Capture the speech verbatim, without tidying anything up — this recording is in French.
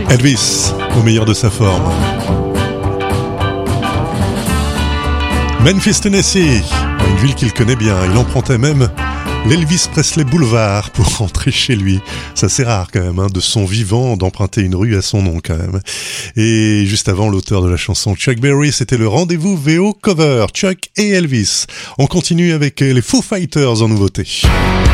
Elvis, au meilleur de sa forme. Memphis, Tennessee, une ville qu'il connaît bien. Il empruntait même l'Elvis Presley Boulevard pour rentrer chez lui. Ça c'est rare quand même, hein, de son vivant, d'emprunter une rue à son nom quand même. Et juste avant, l'auteur de la chanson Chuck Berry, c'était le rendez-vous V O Cover, Chuck et Elvis. On continue avec les Foo Fighters en nouveauté.